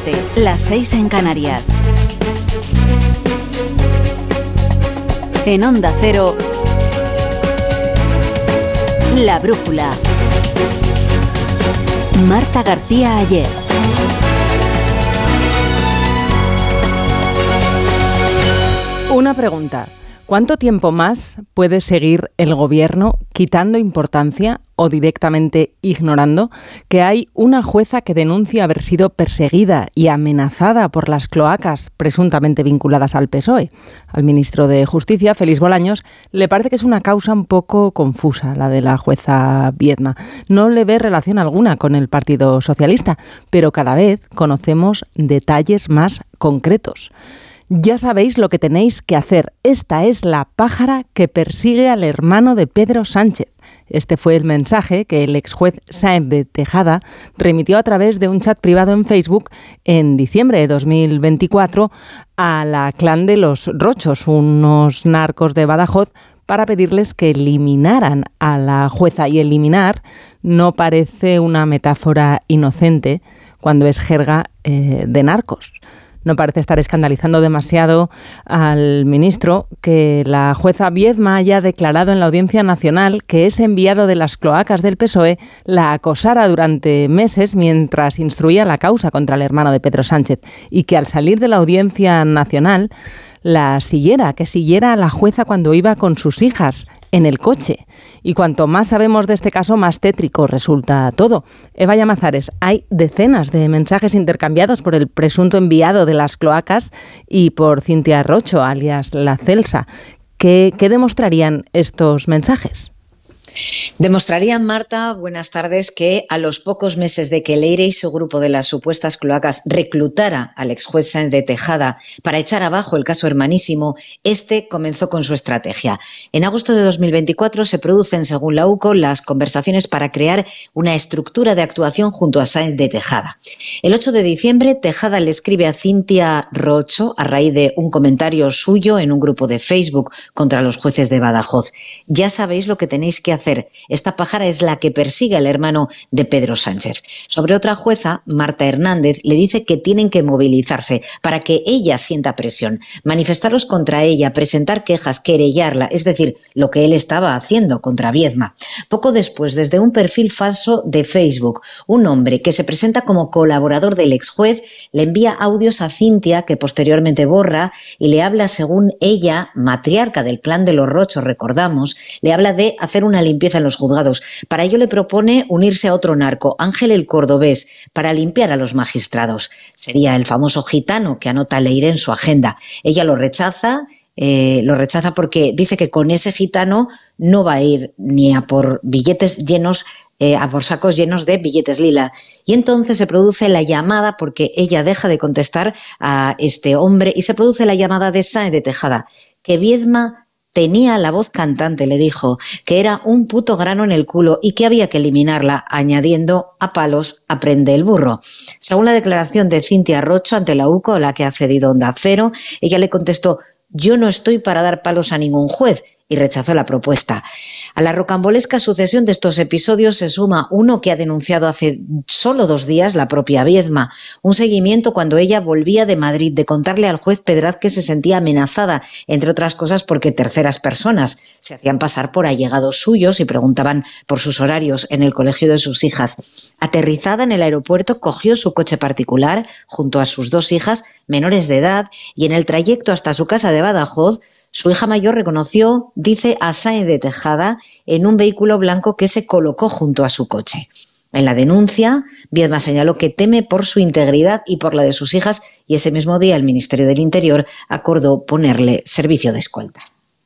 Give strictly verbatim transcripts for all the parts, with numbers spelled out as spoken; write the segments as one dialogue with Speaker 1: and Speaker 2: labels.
Speaker 1: siete, las seis en Canarias. En Onda Cero, La Brújula. Marta García Ayer.
Speaker 2: Una pregunta. ¿Cuánto tiempo más puede seguir el gobierno quitando importancia o directamente ignorando que hay una jueza que denuncia haber sido perseguida y amenazada por las cloacas presuntamente vinculadas al P S O E? Al ministro de Justicia, Félix Bolaños, le parece que es una causa un poco confusa la de la jueza Viedma. No le ve relación alguna con el Partido Socialista, pero cada vez conocemos detalles más concretos. Ya sabéis lo que tenéis que hacer. Esta es la pájara que persigue al hermano de Pedro Sánchez. Este fue el mensaje que el exjuez Sáenz de Tejada remitió a través de un chat privado en Facebook en diciembre de dos mil veinticuatro a la clan de los Rochos, unos narcos de Badajoz, para pedirles que eliminaran a la jueza. Y eliminar no parece una metáfora inocente cuando es jerga eh, de narcos. No parece estar escandalizando demasiado al ministro que la jueza Viedma haya declarado en la Audiencia Nacional que ese enviado de las cloacas del P S O E la acosara durante meses mientras instruía la causa contra el hermano de Pedro Sánchez y que al salir de la Audiencia Nacional la siguiera, que siguiera a la jueza cuando iba con sus hijas en el coche. Y cuanto más sabemos de este caso, más tétrico resulta todo. Eva Llamazares, hay decenas de mensajes intercambiados por el presunto enviado de las cloacas y por Cintia Rocho, alias La Celsa. ¿Qué, qué demostrarían estos mensajes?
Speaker 3: Demostrarían, Marta, buenas tardes, que a los pocos meses de que Leire y su grupo de las supuestas cloacas reclutara al exjuez Sáenz de Tejada para echar abajo el caso Hermanísimo, este comenzó con su estrategia. En agosto de dos mil veinticuatro se producen, según la U C O, las conversaciones para crear una estructura de actuación junto a Sáenz de Tejada. El ocho de diciembre, Tejada le escribe a Cintia Rocho a raíz de un comentario suyo en un grupo de Facebook contra los jueces de Badajoz. Ya sabéis lo que tenéis que hacer. Esta pájara es la que persigue al hermano de Pedro Sánchez. Sobre otra jueza, Marta Hernández, le dice que tienen que movilizarse para que ella sienta presión, manifestaros contra ella, presentar quejas, querellarla, es decir, lo que él estaba haciendo contra Viedma. Poco después, desde un perfil falso de Facebook, un hombre que se presenta como colaborador del exjuez le envía audios a Cintia que posteriormente borra y le habla, según ella, matriarca del clan de los Rochos, recordamos, le habla de hacer una limpieza en los juzgados. Para ello le propone unirse a otro narco, Ángel el Cordobés, para limpiar a los magistrados. Sería el famoso gitano que anota Leire en su agenda. Ella lo rechaza, eh, lo rechaza porque dice que con ese gitano no va a ir ni a por billetes llenos, eh, a por sacos llenos de billetes lila. Y entonces se produce la llamada, porque ella deja de contestar a este hombre, y se produce la llamada de Sáenz de Tejada, que Viedma tenía la voz cantante, le dijo, que era un puto grano en el culo y que había que eliminarla, añadiendo a palos aprende el burro. Según la declaración de Cintia Rocho ante la U C O, a la que ha accedido Onda Cero, ella le contestó: yo no estoy para dar palos a ningún juez, y rechazó la propuesta. A la rocambolesca sucesión de estos episodios se suma uno que ha denunciado hace solo dos días la propia Viedma, un seguimiento cuando ella volvía de Madrid de contarle al juez Pedraz que se sentía amenazada, entre otras cosas porque terceras personas se hacían pasar por allegados suyos y preguntaban por sus horarios en el colegio de sus hijas. Aterrizada en el aeropuerto, cogió su coche particular junto a sus dos hijas menores de edad y en el trayecto hasta su casa de Badajoz, su hija mayor reconoció, dice, a Sáenz de Tejada en un vehículo blanco que se colocó junto a su coche. En la denuncia, Viedma señaló que teme por su integridad y por la de sus hijas, y ese mismo día el Ministerio del Interior acordó ponerle servicio de escolta.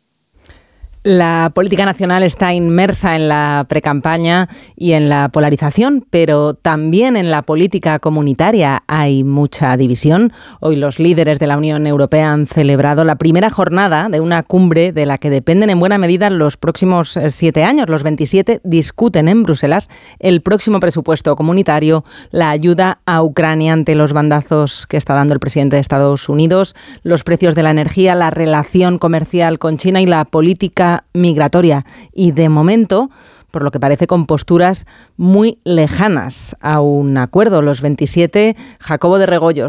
Speaker 2: La política nacional está inmersa en la precampaña y en la polarización, pero también en la política comunitaria hay mucha división. Hoy los líderes de la Unión Europea han celebrado la primera jornada de una cumbre de la que dependen en buena medida los próximos siete años. Los veintisiete discuten en Bruselas el próximo presupuesto comunitario, la ayuda a Ucrania ante los bandazos que está dando el presidente de Estados Unidos, los precios de la energía, la relación comercial con China y la política migratoria, y de momento, por lo que parece, con posturas muy lejanas a un acuerdo. Los veintisiete, Jacobo de Regoyos,